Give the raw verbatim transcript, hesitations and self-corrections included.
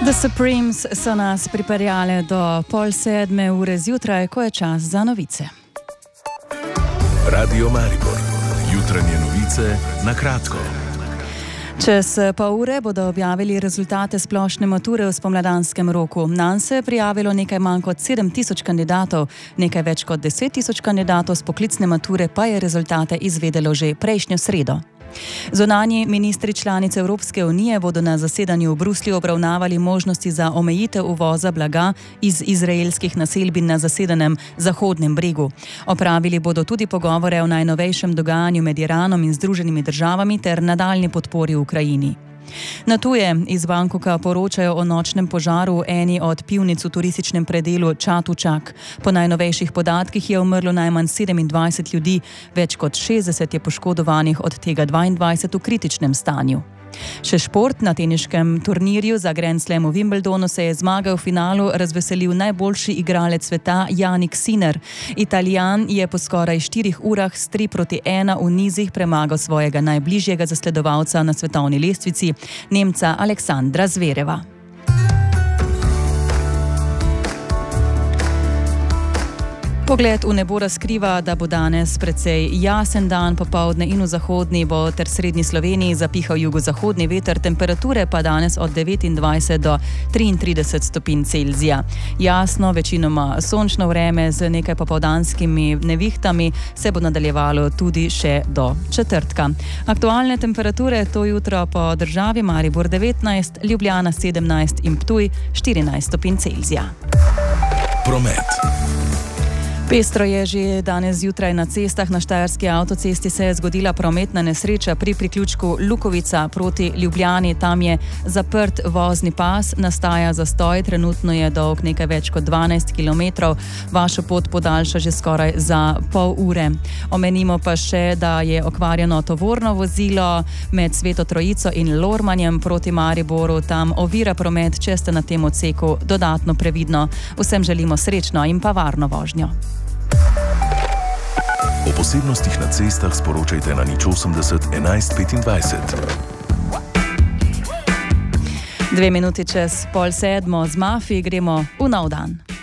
The Supremes so nas pripeljali do pol sedme ure zjutraj, ko je čas za novice. Radio Maribor, jutranje novice na kratko. Čez pol ure bodo objavili rezultate splošne mature v spomladanskem roku. Nanj se je prijavilo nekaj manj kot sedem tisoč kandidatov, nekaj več kot deset tisoč kandidatov s poklicne mature pa je rezultate izvedelo že prejšnjo sredo. Zunanji ministri članice Evropske unije bodo na zasedanju v Bruslju obravnavali možnosti za omejitev uvoza blaga iz izraelskih naselbin na zasedenem Zahodnem bregu. Opravili bodo tudi pogovore o najnovejšem dogajanju med Iranom in Združenimi državami ter nadaljnji podpori Ukrajini. Na tuje iz Bangkoka poročajo o nočnem požaru v eni od pivnic v turističnem predelu Chatuchak. Po najnovejših podatkih je umrlo najmanj sedemindvajset ljudi, več kot šestdeset je poškodovanih, od tega dvaindvajset v kritičnem stanju. Še šport. Na teniškem turnirju za Grand Slam v Wimbledonu se je zmaga v finalu razveselil najboljši igralec sveta Jannik Sinner. Italijan je po skoraj štirih urah s tri proti ena v nizih premagal svojega najbližjega zasledovalca na svetovni lestvici, Nemca Aleksandra Zvereva. Pogled v nebo razkriva, da bo danes precej jasen dan, popoldne in v zahodni bo ter srednji Sloveniji zapihal jugozahodni veter, temperature pa danes od devetindvajset do triintrideset stopinj Celzija. Jasno, večinoma sončno vreme z nekaj popoldanskimi nevihtami se bo nadaljevalo tudi še do četrtka. Aktualne temperature to jutro po državi: Maribor devetnajst, Ljubljana sedemnajst in Ptuj štirinajst stopinj Celzija. Promet. Pestro je že danes zjutraj na cestah. Na štajerski avtocesti se je zgodila prometna nesreča pri priključku Lukovica proti Ljubljani. Tam je zaprt vozni pas, nastaja zastoj, trenutno je dolg nekaj več kot dvanajst kilometrov. Vašo pot podaljša že skoraj za pol ure. Omenimo pa še, da je okvarjeno tovorno vozilo med Sveto Trojico in Lormanjem proti Mariboru. Tam ovira promet, če ste na tem odseku dodatno previdno. Vsem želimo srečno in pa varno vožnjo. O posebnostih na cestah sporočajte na nič osemdeset enajst petindvajset. Dve minuti čez pol sedmo z Mafi gremo v nov dan.